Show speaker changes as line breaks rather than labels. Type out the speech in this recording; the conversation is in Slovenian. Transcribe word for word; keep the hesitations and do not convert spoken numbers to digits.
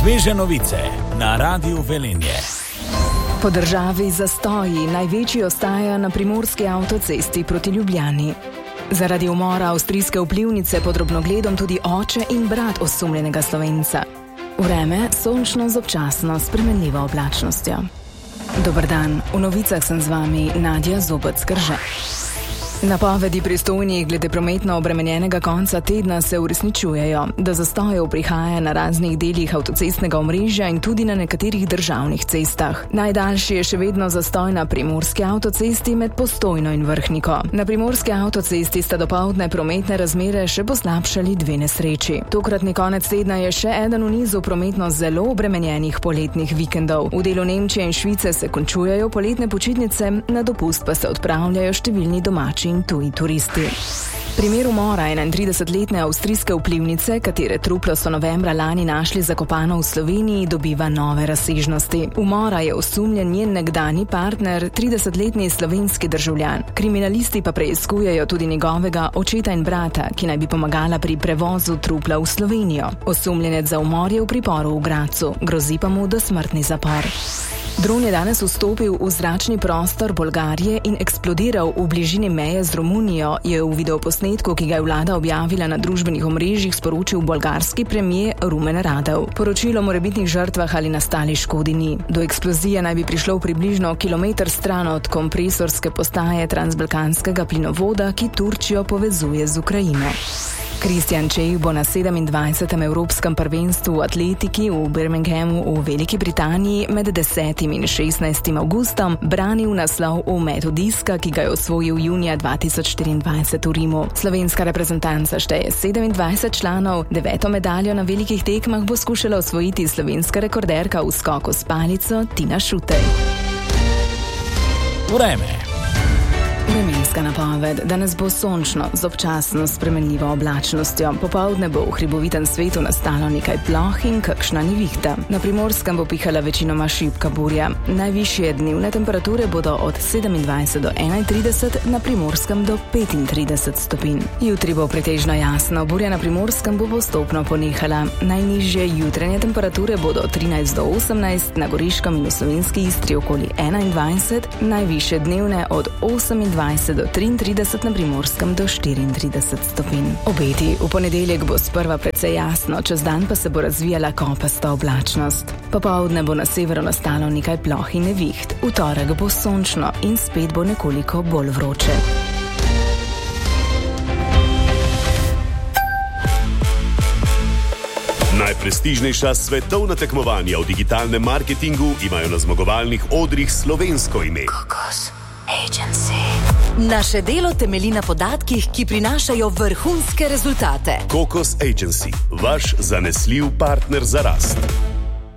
Sveže novice na Radiu Velenje.
Po državi zastoji največji ostaja na primorski avtocesti proti Ljubljani. Zaradi umora avstrijske vplivnice pod drobnogledom tudi oče in brat osumljenega Slovenca. Vreme sončno z občasno spremenljivo oblačnostjo. Dober dan, v novicah sem z vami Nadja Zobec-Krže. Napovedi pristojnih glede prometno obremenjenega konca tedna se uresničujejo, da zastojev prihaja na raznih delih avtocestnega omrežja in tudi na nekaterih državnih cestah. Najdaljši je še vedno zastoj na primorski avtocesti med Postojno in Vrhniko. Na primorski avtocesti sta dopoldne prometne razmere še poslabšali dve nesreči. Tokratni konec tedna je še eden v nizu prometno zelo obremenjenih poletnih vikendov. V delu Nemčije in Švice se končujejo poletne počitnice, na dopust pa se odpravljajo številni domači in tuji turisti. Primer umora enaintridesetletne avstrijske vplivnice, katere truplo so novembra lani našli zakopano v Sloveniji, dobiva nove razsežnosti. Umora je osumljen njen nekdanji partner, tridesetletni slovenski državljan. Kriminalisti pa preiskujejo tudi njegovega očeta in brata, ki naj bi pomagala pri prevozu trupla v Slovenijo. Osumljenec za umor je v priporu v Gradcu, grozi pa mu dosmrtni zapor. Dron je danes vstopil v zračni prostor Bolgarije in eksplodiral v bližini meje z Romunijo, je v videoposnetku, ki ga je vlada objavila na družbenih omrežjih, sporočil bolgarski premier Rumen Radev. Poročilo o morebitnih žrtvah ali nastali škodi ni. Do eksplozije naj bi prišlo približno kilometer stran od kompresorske postaje transbalkanskega plinovoda, ki Turčijo povezuje z Ukrajino. Kristjan Čeh bo na sedemindvajsetem Evropskem prvenstvu v atletiki v Birminghamu v Veliki Britaniji med desetim in šestnajstim avgustom branil naslov v metu diska, ki ga je osvojil junija dva tisoč štiriindvajset v Rimu. Slovenska reprezentanca šteje sedemindvajset članov, deveto medaljo na velikih tekmah bo skušala osvojiti slovenska rekorderka v skoku s palico Tina Šutej.
Vreme.
Vremenska napoved. Danes bo sončno z občasno spremenljivo oblačnostjo. Popoldne bo v hribovitem svetu nastalo nekaj ploh in kakšna nevihta. Na Primorskem bo pihala večinoma šibka burja. Najvišje dnevne temperature bodo od sedemindvajset do enaintrideset, na Primorskem do petintrideset stopinj. Jutri bo pretežno jasno, burja na Primorskem bo postopno ponehala. Najnižje jutranje temperature bodo od trinajst do osemnajst, na Goriškem in v Slovenski Istri okoli enaindvajset, najvišje dnevne od osemindvajset do triintrideset, na Primorskem do štiriintrideset stopinj. Obeti. V ponedeljek bo sprva precej jasno, čez dan pa se bo razvijala kopasta oblačnost. Popoldne bo na severu nastalo nekaj ploh in neviht. V torek bo sončno in spet bo nekoliko bolj vroče.
Najprestižnejša svetovna tekmovanja v digitalnem marketingu imajo na zmagovalnih odrih slovensko ime.
Kokos Agency. Naše delo temelji na podatkih, ki prinašajo vrhunske rezultate.
Kokos Agency, vaš zanesljiv partner za rast.